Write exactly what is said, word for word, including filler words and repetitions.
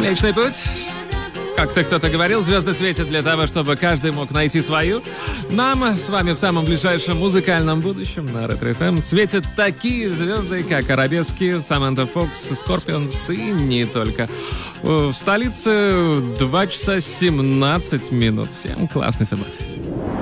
Млечный путь. Как-то кто-то говорил, звезды светят для того, чтобы каждый мог найти свою. Нам с вами в самом ближайшем музыкальном будущем на Ретро эф эм светят такие звезды, как Арабески, Саманта Фокс, Скорпионс и не только. В столице два часа семнадцать минут. Всем классной субботы.